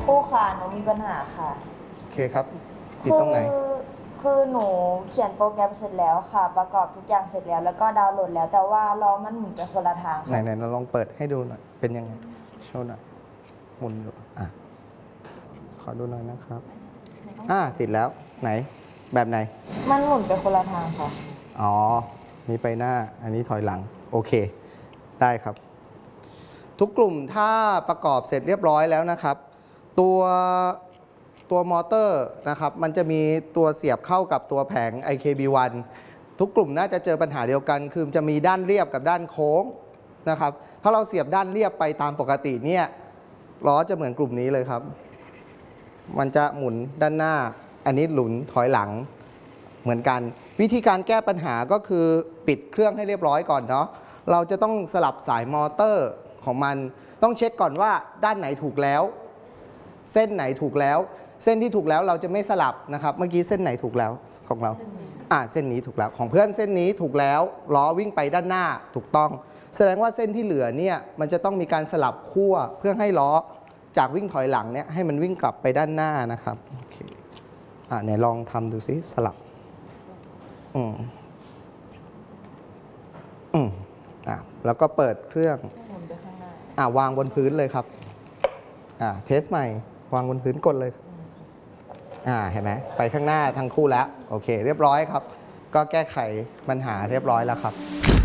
ครูค่ะหนูมีปัญหาค่ะโอเคครับติดตรงไหนคือหนูเขียนโปรแกรมเสร็จแล้วค่ะประกอบทุกอย่างเสร็จแล้วแล้วก็ดาวน์โหลดแล้วแต่ว่าล้อมันหมุนไปคนละทางไหนค่ะเราลองเปิดให้ดูหน่อยเป็นยังไงโชว์หน่อยหมุนอยู่ขอดูหน่อยนะครับติดแล้วไหนแบบไหนมันหมุนไปคนละทางค่ะอ๋อนี่ไปหน้าอันนี้ถอยหลังโอเคได้ครับทุกกลุ่มถ้าประกอบเสร็จเรียบร้อยแล้วนะครับตัวมอเตอร์นะครับมันจะมีตัวเสียบเข้ากับตัวแผง IKB1 ทุกกลุ่มน่าจะเจอปัญหาเดียวกันคือจะมีด้านเรียบกับด้านโค้งนะครับถ้าเราเสียบด้านเรียบไปตามปกติเนี่ยล้อจะเหมือนกลุ่มนี้เลยครับมันจะหมุนด้านหน้าอันนี้หมุนถอยหลังเหมือนกันวิธีการแก้ปัญหาก็คือปิดเครื่องให้เรียบร้อยก่อนเนาะเราจะต้องสลับสายมอเตอร์ของมันต้องเช็คก่อนว่าด้านไหนถูกแล้วเส้นไหนถูกแล้วเส้นที่ถูกแล้วเราจะไม่สลับนะครับเมื่อกี้เส้นไหนถูกแล้วของเราเส้นนี้ถูกแล้วของเพื่อนเส้นนี้ถูกแล้วล้อวิ่งไปด้านหน้าถูกต้องแสดงว่าเส้นที่เหลือเนี่ยมันจะต้องมีการสลับขั้วเพื่อให้ล้อจากวิ่งถอยหลังเนี่ยให้มันวิ่งกลับไปด้านหน้านะครับโอเคไหนลองทำดูซิสลับแล้วก็เปิดเครื่องวางบนพื้นเลยครับเทสใหม่วางบนพื้นกดเลยเห็นไหมไปข้างหน้าทั้งคู่แล้วโอเคเรียบร้อยครับก็แก้ไขปัญหาเรียบร้อยแล้วครับ